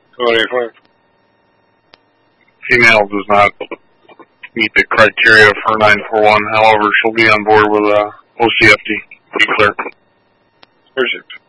285. Female does not meet the criteria for 941. However, she'll be on board with OCFD. Be clear. Perfect.